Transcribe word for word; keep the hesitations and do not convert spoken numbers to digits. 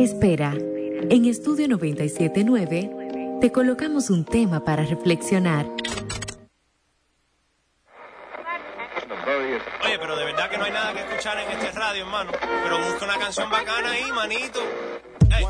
Espera, en Estudio noventa y siete punto nueve te colocamos un tema para reflexionar. Oye, pero de verdad que no hay nada que escuchar en este radio, hermano. Pero busca una canción bacana ahí, manito.